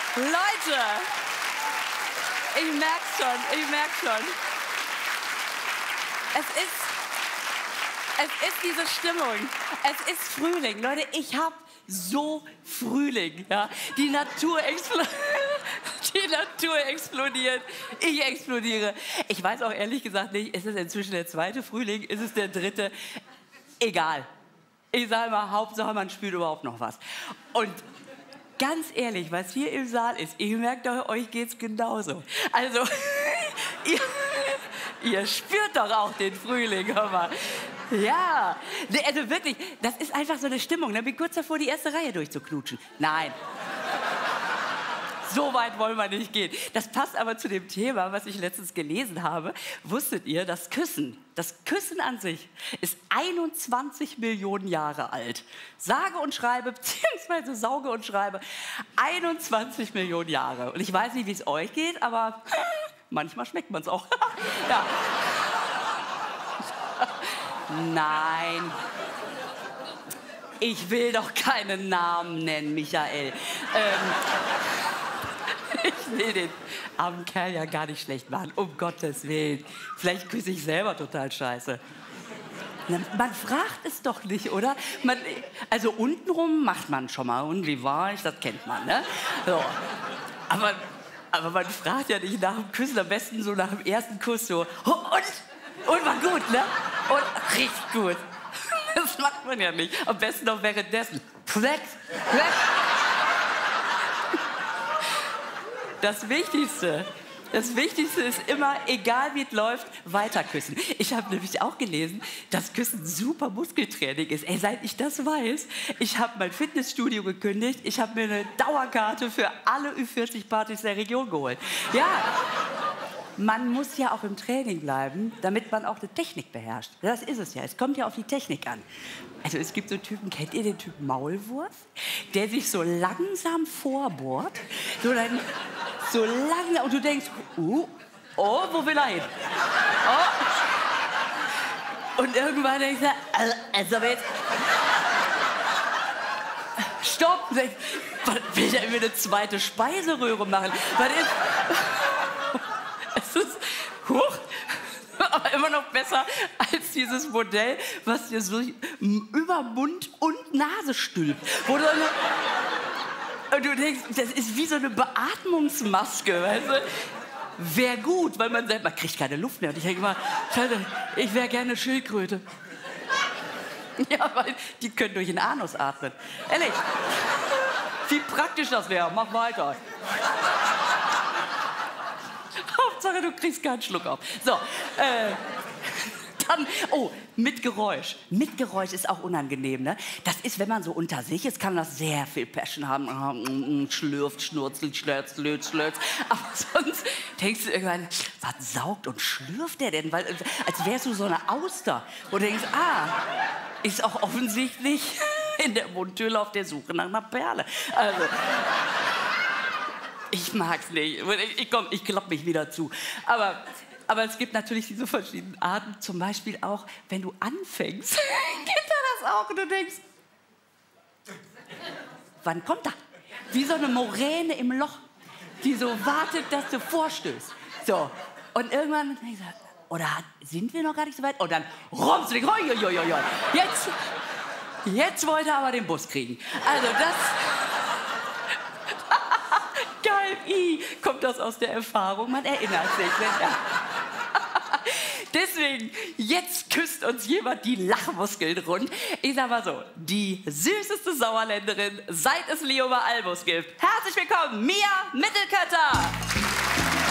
Leute, ich merk's schon. Es ist diese Stimmung. Es ist Frühling. Leute, ich habe so Frühling. Ja? Die Natur explodiert. Ich explodiere. Ich weiß auch ehrlich gesagt nicht, ist es inzwischen der zweite Frühling? Ist es der dritte? Egal. Ich sage mal, Hauptsache, man spürt überhaupt noch was. Und ganz ehrlich, was hier im Saal ist, ich merke, euch geht's genauso. Also, ihr spürt doch auch den Frühling, hör mal. Ja, also wirklich, das ist einfach so eine Stimmung. Ich bin kurz davor, die erste Reihe durchzuknutschen. Nein. So weit wollen wir nicht gehen. Das passt aber zu dem Thema, was ich letztens gelesen habe. Wusstet ihr, das Küssen an sich ist 21 Millionen Jahre alt. Sage und schreibe, beziehungsweise sauge und schreibe, 21 Millionen Jahre. Und ich weiß nicht, wie es euch geht, aber manchmal schmeckt man es auch. Ja. Nein. Ich will doch keinen Namen nennen, Michael. Ich will den armen Kerl ja gar nicht schlecht machen, um Gottes Willen. Vielleicht küsse ich selber total scheiße. Man fragt es doch nicht, oder? Also untenrum macht man schon mal. Und wie war ich? Das kennt man, ne? So. Aber man fragt ja nicht nach dem Küssen, am besten so nach dem ersten Kuss so. Und war gut, ne? Und riecht gut. Das macht man ja nicht. Am besten noch währenddessen. Das Wichtigste ist immer, egal wie es läuft, weiter küssen. Ich habe nämlich auch gelesen, dass Küssen super Muskeltraining ist. Ey, seit ich das weiß, ich habe mein Fitnessstudio gekündigt, ich habe mir eine Dauerkarte für alle Ü40-Partys der Region geholt. Ja, man muss ja auch im Training bleiben, damit man auch eine Technik beherrscht. Das ist es ja, es kommt ja auf die Technik an. Also es gibt so Typen, kennt ihr den Typ Maulwurf? Der sich so langsam vorbohrt, so langsam, und du denkst, oh, wo will er hin? Oh. Und irgendwann denkst du, also jetzt, stopp, will der mir eine zweite Speiseröhre machen? Was ist... Es ist aber immer noch besser als dieses Modell, was dir so über Mund und Nase stülpt. Und du denkst, das ist wie so eine Beatmungsmaske, weißt du? Wäre gut, weil man kriegt keine Luft mehr. Und ich denke immer, ich wäre gerne Schildkröte. Ja, weil die können durch den Anus atmen. Ehrlich, wie praktisch das wäre. Mach weiter. Hauptsache, du kriegst keinen Schluck auf. So, dann, mit Geräusch. Mit Geräusch ist auch unangenehm, ne? Das ist, wenn man so unter sich ist, kann das sehr viel Passion haben. Schlürft, schnurzelt, schlürzt. Aber sonst denkst du irgendwann, was saugt und schlürft der denn? Weil, als wärst du so eine Auster. Wo du denkst, ist auch offensichtlich in der Mundhöhle auf der Suche nach einer Perle. Also... Ich mag's nicht. Ich klopp mich wieder zu. Aber es gibt natürlich diese verschiedenen Arten. Zum Beispiel auch, wenn du anfängst, geht das auch. Und du denkst, wann kommt er? Wie so eine Moräne im Loch, die so wartet, dass du vorstößt. So. Und irgendwann, oder sind wir noch gar nicht so weit? Und dann rommst du dich. Jetzt wollte er aber den Bus kriegen. Also das... Geil, kommt das aus der Erfahrung, man erinnert sich. Ne? Ja. Deswegen, jetzt küsst uns jemand die Lachmuskeln rund. Ich sag mal so, die süßeste Sauerländerin, seit es Leo bei Albus gibt. Herzlich willkommen, Mia Mittelkötter!